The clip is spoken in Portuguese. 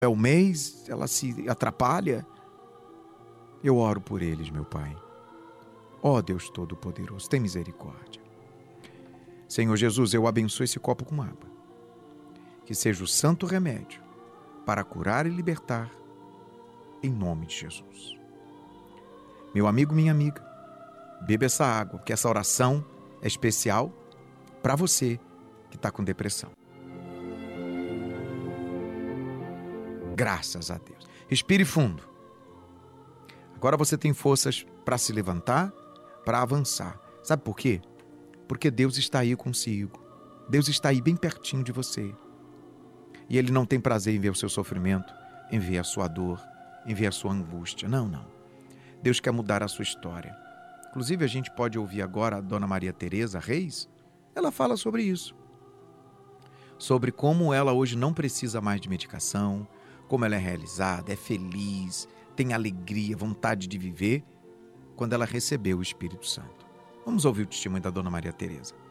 é o mês, ela se atrapalha. Eu oro por eles, meu Pai. Ó Deus Todo-Poderoso, tem misericórdia. Senhor Jesus, eu abençoo esse copo com água. Que seja o santo remédio para curar e libertar, em nome de Jesus. Meu amigo, minha amiga, beba essa água, porque essa oração é especial para você que está com depressão. Graças a Deus. Respire fundo. Agora você tem forças para se levantar, para avançar. Sabe por quê? Porque Deus está aí consigo. Deus está aí bem pertinho de você. E Ele não tem prazer em ver o seu sofrimento, em ver a sua dor, em ver a sua angústia. Não, não. Deus quer mudar a sua história. Inclusive, a gente pode ouvir agora a Dona Maria Teresa Reis. Ela fala sobre isso. Sobre como ela hoje não precisa mais de medicação, como ela é realizada, é feliz, tem alegria, vontade de viver, quando ela recebeu o Espírito Santo. Vamos ouvir o testemunho da Dona Maria Teresa.